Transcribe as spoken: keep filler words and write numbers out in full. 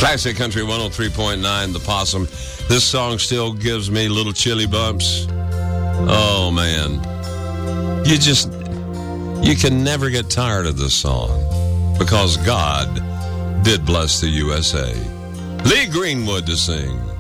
Classic Country one oh three point nine, The Possum. This song still gives me little chilly bumps. Oh, man. You just, you can never get tired of this song because God did bless the U S A. Lee Greenwood to sing.